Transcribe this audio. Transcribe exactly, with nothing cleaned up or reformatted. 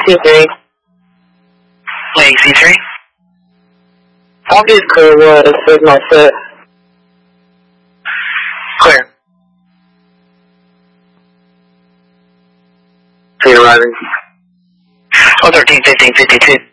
C three. Wait, C three? I'll be clear what is my set. Clear. Clear, arriving. one thirteen, fifteen, fifty-two.